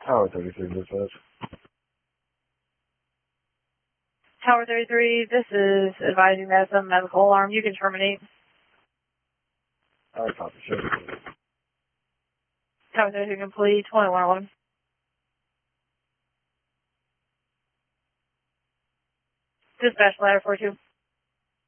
Tower 33, this is. Tower 33, this is advising that some medical alarm. You can terminate. Copy, sure. Tower 33 complete, 2111. Dispatch ladder 42.